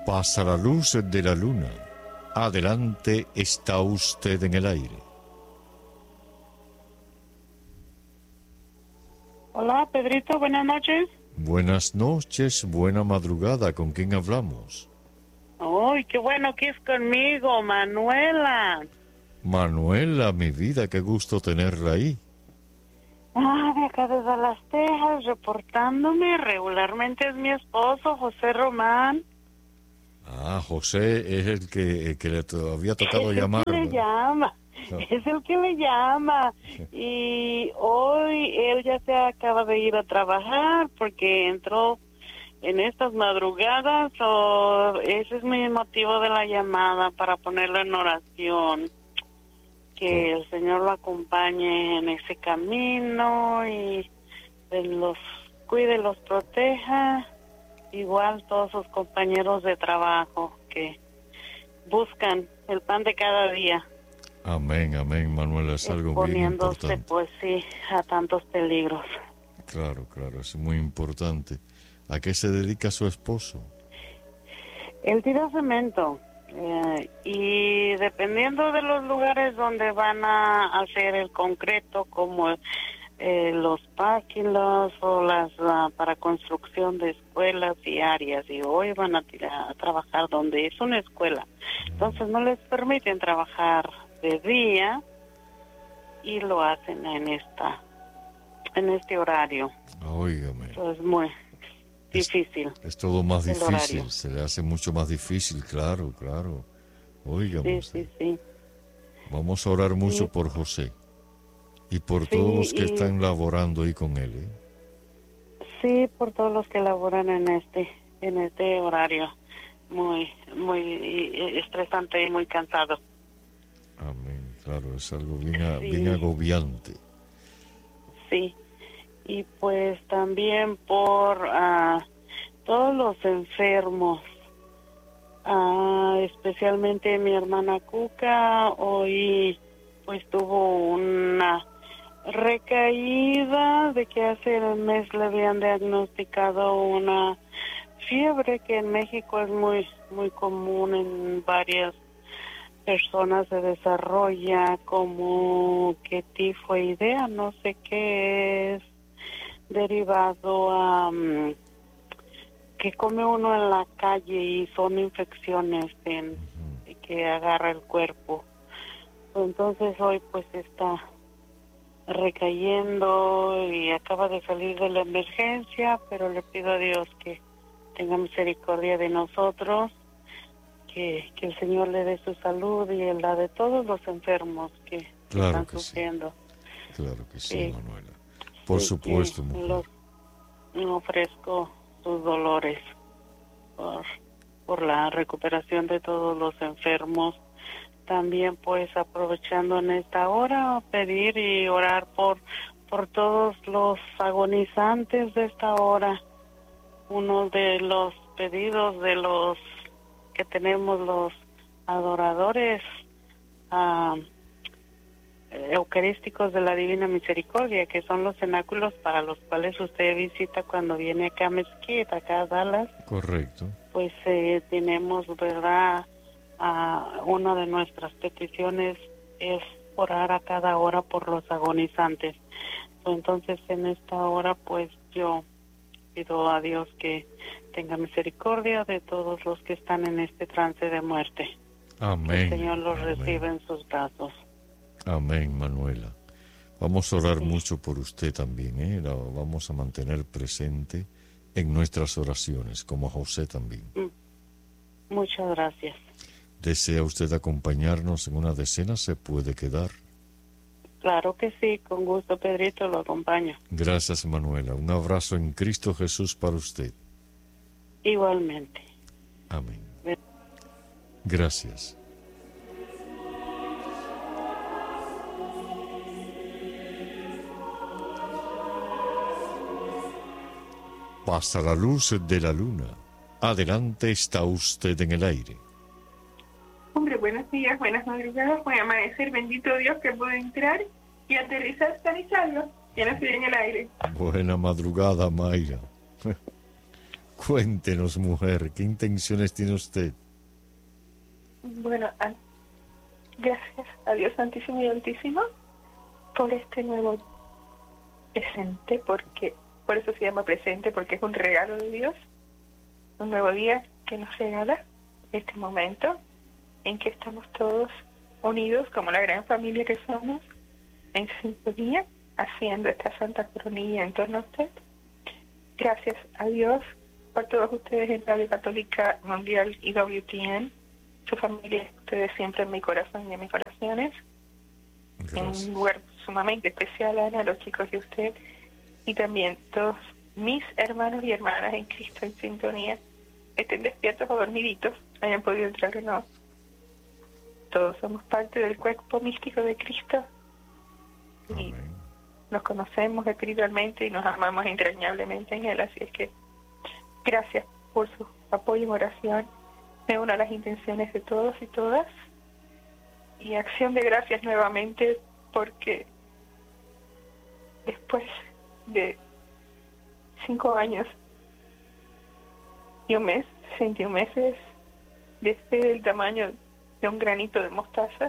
Pasa la luz de la luna. Adelante, está usted en el aire. Hola, Pedrito, buenas noches. Buenas noches, buena madrugada. ¿Con quién hablamos? Uy, qué bueno que es conmigo, Manuela. Manuela, mi vida, qué gusto tenerla ahí. De acá de Dallas, Texas, reportándome. Regularmente es mi esposo, José Román. José es el que le había tocado llamar, Es el que le ¿verdad? llama, No. es el que le llama. Y hoy él ya se acaba de ir a trabajar porque entró en estas madrugadas. Ese es mi motivo de la llamada, para ponerlo en oración. Que el Señor lo acompañe en ese camino y los cuide, los proteja. Igual todos sus compañeros de trabajo que buscan el pan de cada día. Amén, amén, Manuela, es algo bien Exponiéndose, importante. pues sí, a tantos peligros. Claro, es muy importante. ¿A qué se dedica su esposo? Él tira cemento. Y dependiendo de los lugares donde van a hacer el concreto, como los parking lots o las para construcción de escuelas y áreas, y hoy van a trabajar donde es una escuela, entonces no les permiten trabajar de día y lo hacen en este horario. Óigame. Es muy difícil. Es todo más el difícil, horario. se le hace mucho más difícil, claro. Óigame. Sí. Vamos a orar mucho Sí. por José y por Sí, todos los que y están laborando ahí con él, ¿eh? sí, por todos los que laboran en este horario muy estresante y muy cansado. Amén, claro, es algo bien Sí. agobiante. Sí, y pues también por todos los enfermos, especialmente mi hermana Cuca. Hoy pues tuvo una recaída de que hace el mes le habían diagnosticado una fiebre que en México es muy muy común, en varias personas se desarrolla, como que tifoidea, no sé qué es, derivado a que come uno en la calle y son infecciones que agarra el cuerpo. Entonces hoy pues está recayendo y acaba de salir de la emergencia, pero le pido a Dios que tenga misericordia de nosotros, que el Señor le dé su salud y la de todos los enfermos que Claro están que sí, sufriendo. claro que sí, Que, Manuela. Por sí, supuesto, que mujer. ofrezco sus dolores por la recuperación de todos los enfermos. También pues aprovechando en esta hora pedir y orar por todos los agonizantes de esta hora. Uno de los pedidos de los que tenemos los adoradores eucarísticos de la Divina Misericordia, que son los cenáculos para los cuales usted visita cuando viene acá a Mesquite, acá a Dallas. Correcto. Pues tenemos, ¿verdad? Una de nuestras peticiones es orar a cada hora por los agonizantes. Entonces en esta hora pues yo pido a Dios que tenga misericordia de todos los que están en este trance de muerte. Amén. Que el Señor los amén. reciba en sus brazos. Amén, Manuela. Vamos a orar Sí. mucho por usted también, ¿eh? La vamos a mantener presente en nuestras oraciones, como a José también. Muchas gracias. ¿Desea usted acompañarnos en una decena? Se puede quedar. Claro que sí, con gusto, Pedrito, lo acompaño. Gracias, Manuela. Un abrazo en Cristo Jesús para usted. Igualmente. Amén. Gracias. Pasa la luz de la luna. Adelante, está usted en el aire. Hombre, buenos días, buenas madrugadas, buen amanecer, bendito Dios que puedo entrar y aterrizar sanizarlo. Ya no estoy en el aire. Buena madrugada, Mayra. Cuéntenos, mujer, ¿qué intenciones tiene usted? Bueno, gracias a Dios Santísimo y Altísimo por este nuevo presente, porque por eso se llama presente, porque es un regalo de Dios, un nuevo día que nos regala este momento en que estamos todos unidos como la gran familia que somos, en sintonía, haciendo esta santa coronilla en torno a usted. Gracias a Dios por todos ustedes en Radio Católica Mundial y WTN, su familia, ustedes siempre en mi corazón y en mis oraciones. Gracias. En un lugar sumamente especial, Ana, los chicos y usted, y también todos mis hermanos y hermanas en Cristo en sintonía, estén despiertos o dormiditos, hayan podido entrar o no. Todos somos parte del cuerpo místico de Cristo y Amén. nos conocemos espiritualmente y nos amamos entrañablemente en Él, así es que gracias por su apoyo en oración. Me uno a las intenciones de todos y todas y acción de gracias nuevamente porque después de 5 años y un mes, 21 meses, desde el tamaño de un granito de mostaza,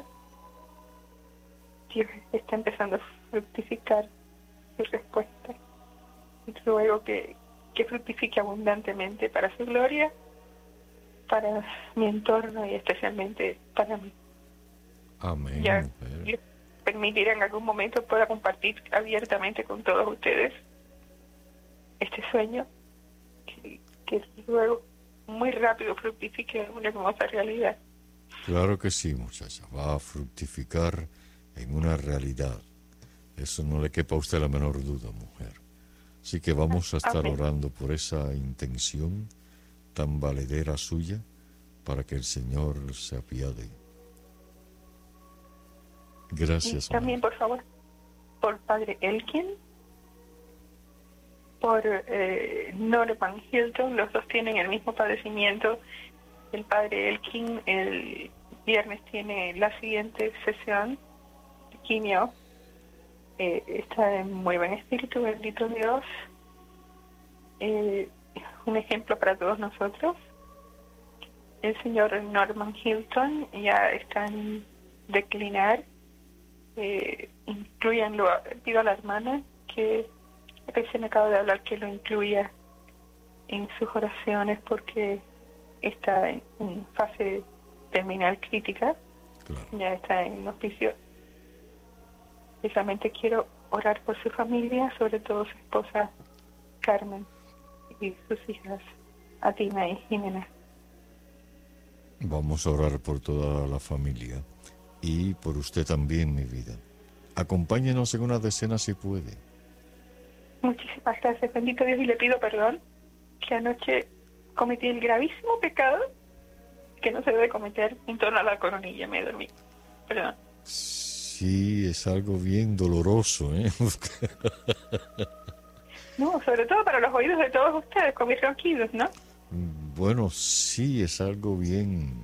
Dios está empezando a fructificar su respuesta. Y ruego que fructifique abundantemente para su gloria, para mi entorno y especialmente para mí. Amén, Ya mujer. Dios permitirá en algún momento pueda compartir abiertamente con todos ustedes este sueño que luego muy rápido fructifique en una hermosa realidad. Claro que sí, muchacha. Va a fructificar en una realidad. Eso no le quepa a usted la menor duda, mujer. Así que vamos a estar Amén. orando por esa intención tan valedera suya para que el Señor se apiade. Gracias, Y también, mujer. por favor, por Padre Elkin, por Norman Hilton, los dos tienen el mismo padecimiento. El Padre Elkin el viernes tiene la siguiente sesión de quimio. Está en muy buen espíritu, bendito Dios. Un ejemplo para todos nosotros. El señor Norman Hilton ya está en declinar. Incluyanlo, pido a la hermana que recién acabo de hablar que lo incluya en sus oraciones porque está en fase terminal crítica, Claro. ya está en hospicio. Precisamente quiero orar por su familia, sobre todo su esposa Carmen y sus hijas Atina y Jimena. Vamos a orar por toda la familia y por usted también, mi vida. Acompáñenos en una decena si puede. Muchísimas gracias, bendito Dios, y le pido perdón que anoche cometí el gravísimo pecado que no se debe cometer en torno a la coronilla. Me dormí. Perdón. Sí, es algo bien doloroso, ¿eh? No, sobre todo para los oídos de todos ustedes, con mis ronquidos, ¿no? Bueno, sí, es algo bien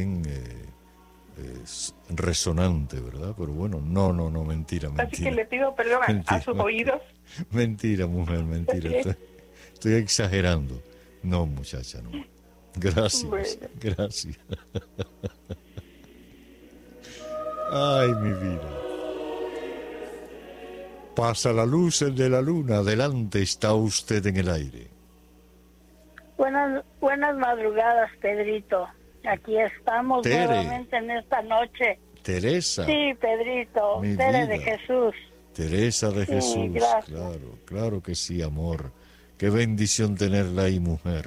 resonante, ¿verdad? Pero bueno, no, mentira. Así que le pido perdón a sus oídos. Mentira, mujer, mentira. Estoy exagerando. No, muchacha, no. Gracias, Bueno. gracias. Ay, mi vida. Pasa la luz el de la luna. Adelante, está usted en el aire. Buenas madrugadas, Pedrito. Aquí estamos Tere. nuevamente en esta noche. Teresa. Sí, Pedrito, Mi Tere de vida. Jesús. Teresa de Sí, Jesús. gracias. Claro que sí, amor. Qué bendición tenerla ahí, mujer.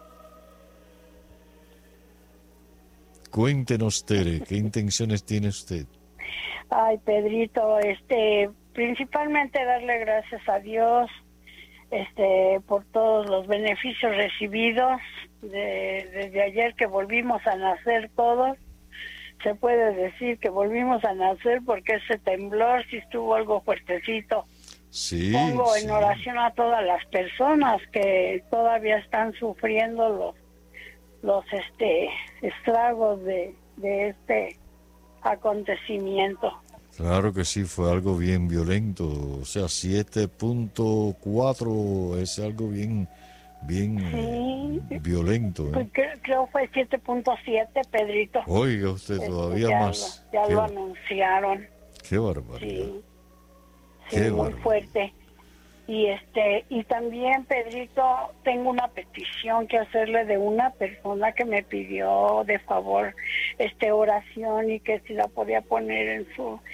Cuéntenos, Tere, ¿qué intenciones tiene usted? Ay, Pedrito, principalmente darle gracias a Dios, por todos los beneficios recibidos desde ayer que volvimos a nacer todos. Se puede decir que volvimos a nacer porque ese temblor sí estuvo algo fuertecito. Sí, Pongo sí. en oración a todas las personas que todavía están sufriendo los estragos de este acontecimiento. Claro que sí, fue algo bien violento. O sea, 7.4 es algo bien bien violento. Pues creo fue 7.7, Pedrito. Oiga usted, todavía ya más. Ya lo anunciaron. Qué barbaridad. Sí, Qué muy barbaridad. fuerte. Y también, Pedrito, tengo una petición que hacerle de una persona que me pidió de favor oración, y que si la podía poner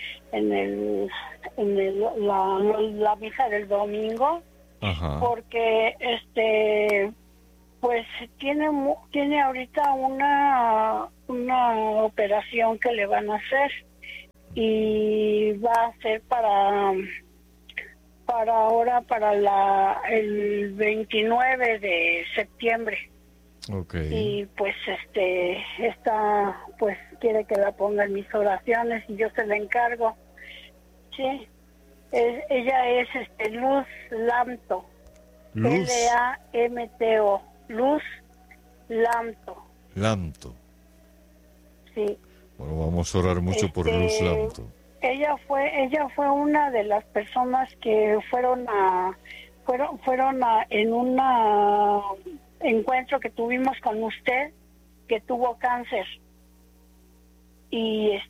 la misa del domingo. Ajá. Porque pues tiene ahorita una operación que le van a hacer, y va a ser para el 29 de septiembre. Okay. Y pues pues quiere que la ponga en mis oraciones, y yo se la encargo. Sí. Ella es Luz Lamto. Luz Lamto. Luz Lamto. Lamto. Sí. Bueno, vamos a orar mucho por Luz Lamto. Ella fue una de las personas que fueron en un encuentro que tuvimos con usted, que tuvo cáncer, y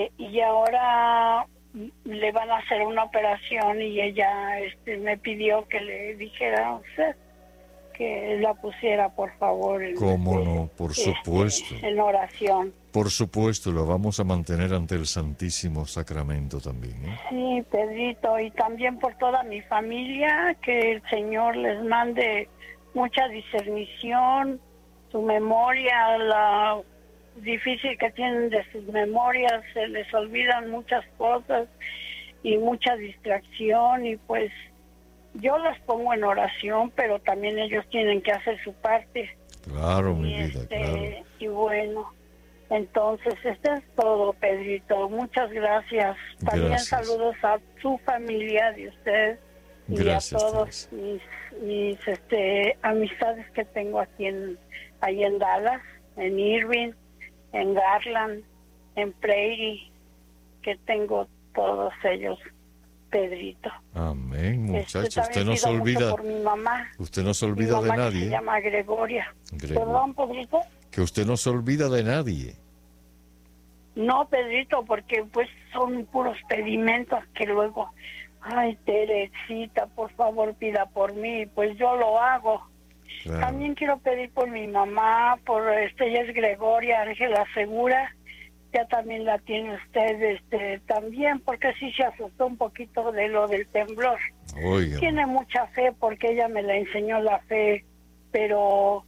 ahora le van a hacer una operación, y ella me pidió que le dijera a usted que la pusiera, por favor, ¿Cómo no? Por supuesto. En oración. Por supuesto, lo vamos a mantener ante el Santísimo Sacramento también, ¿eh? Sí, Pedrito, y también por toda mi familia, que el Señor les mande mucha discernición, su memoria, la difícil que tienen de sus memorias, se les olvidan muchas cosas y mucha distracción, y pues yo los pongo en oración, pero también ellos tienen que hacer su parte. Claro, mi vida, claro. Y bueno, entonces es todo, Pedrito. Muchas gracias. También Gracias. saludos a su familia de usted y Gracias, a todos mis amistades que tengo ahí en Dallas, en Irving, en Garland, en Prairie, que tengo todos ellos, Pedrito. Amén, muchacho. Usted también no se pido mucho olvida. por mi mamá. Usted no se Mi olvida de mamá, que nadie. se llama Gregoria. Perdón, Pedrito. Que usted no se olvida de nadie. No, Pedrito, porque pues son puros pedimentos que luego, ay, Teresita, por favor, pida por mí, pues yo lo hago. Claro. También quiero pedir por mi mamá, por ella es Gregoria Ángela Segura, ya también la tiene usted, también, porque sí se asustó un poquito de lo del temblor. Oiga. Tiene mucha fe, porque ella me la enseñó la fe, pero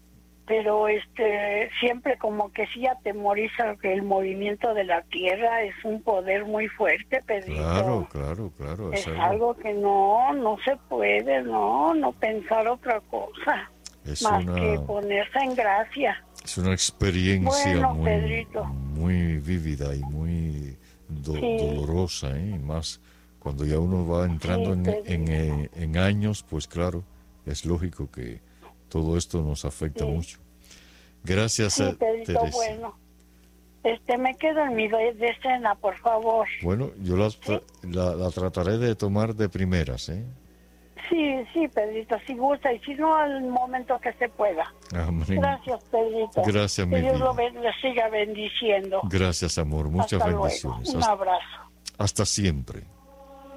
siempre como que sí atemoriza que el movimiento de la tierra es un poder muy fuerte, Pedrito. Claro. Es algo que no se puede, no pensar otra cosa, Es más que ponerse en gracia. Es una experiencia Bueno, muy vívida y muy dolorosa, ¿eh? Y más cuando ya uno va entrando en años, pues claro, es lógico que todo esto nos afecta mucho. Gracias, Pedrito, Teresa. bueno, me quedo en mi decena, por favor. Bueno, yo la trataré de tomar de primeras, ¿eh? Sí, Pedrito, si gusta, y si no, al momento que se pueda. Amén. Gracias, Pedrito. Gracias, mi que Dios vida. le siga bendiciendo. Gracias, amor. Muchas Hasta bendiciones. luego. Un abrazo. Hasta siempre.